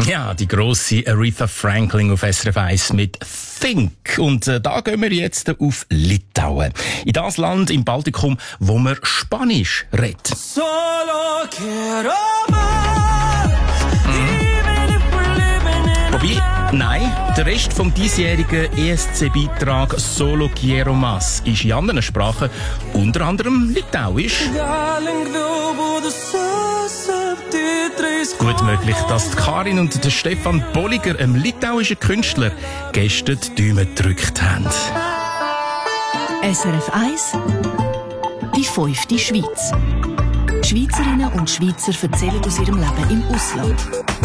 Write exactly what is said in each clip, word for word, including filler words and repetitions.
Ja, die grosse Aretha Franklin auf S R F eins mit Think. Und äh, da gehen wir jetzt auf Litauen. In das Land im Baltikum, wo man Spanisch redet. Solo quiero más. Wobei, nein, der Rest vom diesjährigen E S C-Beitrag Solo Quiero Más ist in anderen Sprachen, unter anderem Litauisch. Gut möglich, dass die Karin und der Stefan Bolliger, einem litauischen Künstler, gestern die Däume gedrückt haben. S R F eins, die fünfte Schweiz. Schweizerinnen und Schweizer erzählen aus ihrem Leben im Ausland.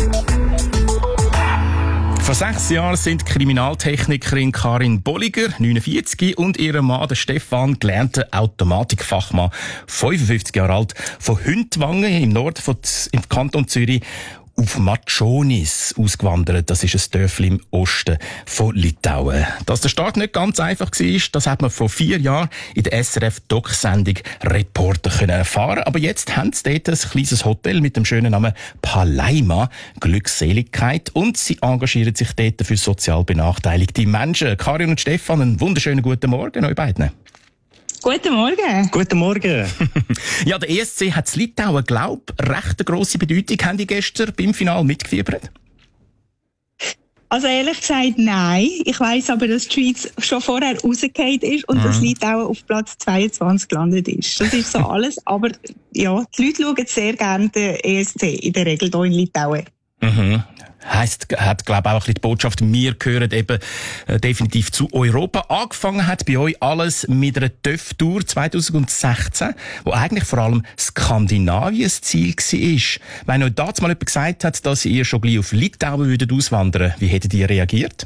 Vor sechs Jahren sind Kriminaltechnikerin Karin Bolliger, neunundvierzig, und ihr Mann, der Stefan, gelernter Automatikfachmann, fünfundfünfzig Jahre alt, von Hündwangen im Norden von Z- im Kanton Zürich auf Matschonis ausgewandert. Das ist ein Dörfli im Osten von Litauen. Dass der Start nicht ganz einfach war, das hat man vor vier Jahren in der S R F-Doc-Sendung Reporter können erfahren. Aber jetzt haben sie dort ein kleines Hotel mit dem schönen Namen Palaima, Glückseligkeit, und sie engagieren sich dort für sozial benachteiligte Menschen. Karin und Stefan, einen wunderschönen guten Morgen euch beiden. Guten Morgen. Guten Morgen. Ja, der E S C hat in Litauen, glaube ich, recht eine grosse Bedeutung. Haben die gestern beim Finale mitgefiebert? Also ehrlich gesagt, nein. Ich weiss aber, dass die Schweiz schon vorher rausgefallen ist und mhm. dass Litauen auf Platz zweiundzwanzig gelandet ist. Das ist so alles. Aber ja, die Leute schauen sehr gerne den E S C in der Regel hier in Litauen. Mhm. Heisst, hat, glaube ich, auch ein bisschen die Botschaft, wir gehören eben äh, definitiv zu Europa. Angefangen hat bei euch alles mit einer T Ö F-Tour zwanzig sechzehn, wo eigentlich vor allem Skandinavien das Ziel war. Wenn euch damals mal jemand gesagt hat, dass ihr schon gleich auf Litauen würdet auswandern, wie hättet ihr reagiert?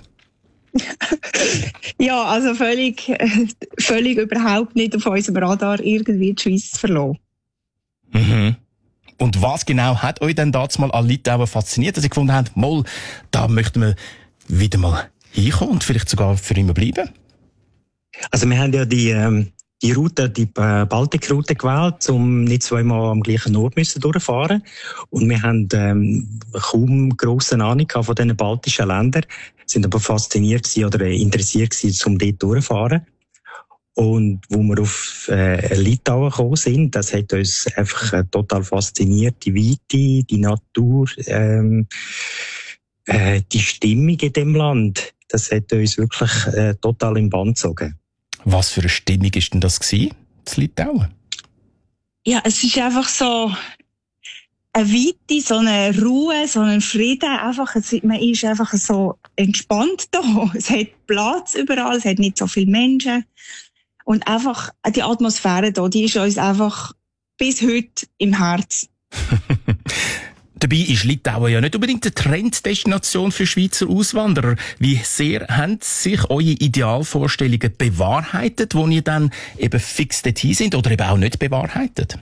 Ja, also völlig, völlig überhaupt nicht auf unserem Radar irgendwie die Schweiz zu verlassen. Mhm. Und was genau hat euch denn damals mal an Litauen fasziniert, dass ihr gefunden habt, mal, da möchten wir wieder mal hinkommen und vielleicht sogar für immer bleiben? Also wir haben ja die, ähm, die Route, die Baltikroute gewählt, um nicht zweimal am gleichen Ort müssen durchfahren. Und wir haben ähm, kaum grosse Ahnung von diesen baltischen Ländern, sind aber fasziniert gewesen oder interessiert gewesen, um dort durchzufahren. Und wo wir auf äh, Litauen gekommen sind, das hat uns einfach äh, total fasziniert. Die Weite, die Natur, ähm, äh, die Stimmung in dem Land, das hat uns wirklich äh, total im Bann gezogen. Was für eine Stimmung war denn das gewesen, in Litauen? Ja, es ist einfach so eine Weite, so eine Ruhe, so ein Frieden. Einfach, man ist einfach so entspannt da. Es hat Platz überall, es hat nicht so viele Menschen. Und einfach, die Atmosphäre hier, die ist uns einfach bis heute im Herz. Dabei ist Litauen ja nicht unbedingt eine Trenddestination für Schweizer Auswanderer. Wie sehr haben sich eure Idealvorstellungen bewahrheitet, wo ihr dann eben fix dorthin sind, oder eben auch nicht bewahrheitet?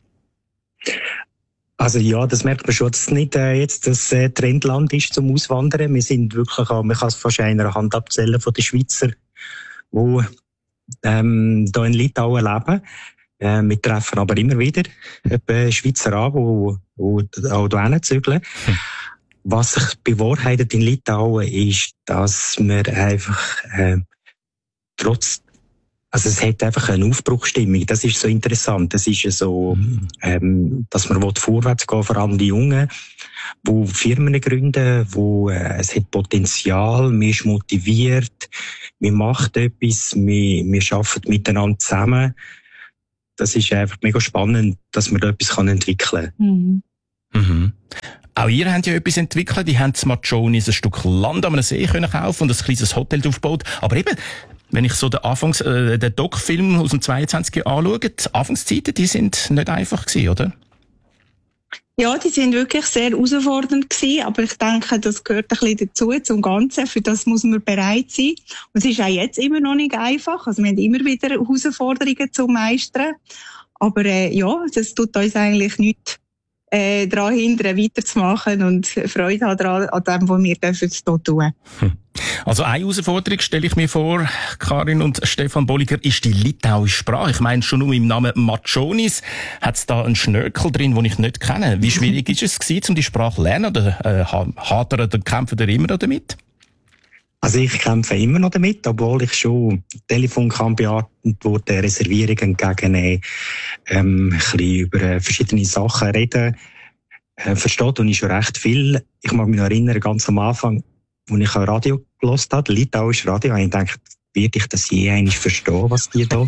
Also ja, das merkt man schon, dass es nicht äh, jetzt das äh, Trendland ist zum Auswandern. Wir sind wirklich, man kann es fast einer Hand abzählen von den Schweizer, die ähm, hier in Litauen leben. Äh, wir treffen aber immer wieder äh, Schweizer an, die, die auch hierhin zügeln. Hm. Was sich bewahrheitet in Litauen ist, dass wir einfach äh, trotz, also es hat einfach eine Aufbruchsstimmung. Das ist so interessant. Das ist so, hm. ähm, dass man vorwärts gehen, vor allem die Jungen, wo Firmen gründen, wo äh, es hat Potenzial, man ist motiviert, man macht etwas, man, man arbeitet miteinander zusammen. Das ist einfach mega spannend, dass man da etwas entwickeln kann. Mhm. Mhm. Auch ihr habt ja etwas entwickelt. Die haben in Matschonis ein Stück Land an einem See können kaufen und ein kleines Hotel aufgebaut. Aber eben, wenn ich so den Anfangs, äh, den Doc-Film aus dem zweiundzwanziger anschaue, die Anfangszeiten, die sind nicht einfach gewesen, oder? Ja, die sind wirklich sehr herausfordernd gewesen, aber ich denke, das gehört ein bisschen dazu, zum Ganzen. Für das muss man bereit sein. Und es ist auch jetzt immer noch nicht einfach. Also wir haben immer wieder Herausforderungen zu meistern. Aber äh, ja, das tut uns eigentlich nicht äh, daran hindern, weiterzumachen und Freude haben daran, an dem, was wir dürfen hier tun. Hm. Also eine Herausforderung stelle ich mir vor, Karin und Stefan Bolliger, ist die litauische Sprache. Ich meine, schon nur im Namen Matschonis hat es da einen Schnörkel drin, den ich nicht kenne. Wie schwierig ist es gewesen, um die Sprache zu lernen? Oder äh, hadert oder kämpft ihr immer noch damit? Also ich kämpfe immer noch damit, obwohl ich schon Telefon kann beantworten, Reservierungen entgegennehmen, ähm, ein bisschen über verschiedene Sachen reden. Äh, versteht und ich schon recht viel. Ich mag mich noch erinnern, ganz am Anfang, als ich ein Radio gehört habe, litauisches Radio, habe ich gedacht, werde ich das je eigentlich verstehen, was die da,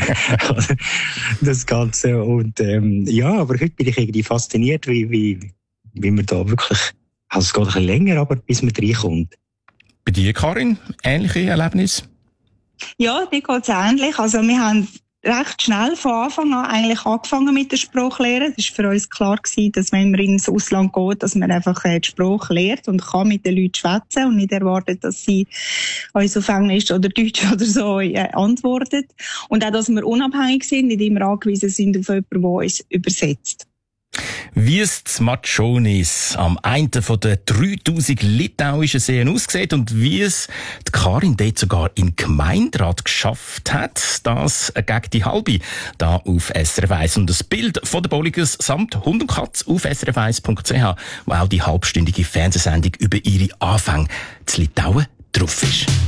das Ganze. Und, ähm, ja, aber heute bin ich irgendwie fasziniert, wie, wie, wie man da wirklich, also es geht ein bisschen länger, aber bis man reinkommt. Bei dir, Karin, ähnliche Erlebnisse? Ja, mir geht's ähnlich. Also wir haben recht schnell von Anfang an eigentlich angefangen mit der Sprachlehre. Es war für uns klar gewesen, dass wenn man ins Ausland geht, dass man einfach die Sprache lernt und kann mit den Leuten schwätzen und nicht erwartet, dass sie uns auf Englisch oder Deutsch oder so äh, antworten. Und auch, dass wir unabhängig sind, nicht immer angewiesen sind auf jemanden, der uns übersetzt. Wie es die Matschonis am einen von den dreitausend litauischen Seen aussieht und wie es die Karin dort sogar im Gemeinderat geschafft hat, das gegen die halbe da auf S R F eins. Und das Bild von den Bolligers samt Hund und Katz auf S R F eins punkt c h, wo auch die halbstündige Fernsehsendung über ihre Anfänge zu Litauen drauf ist.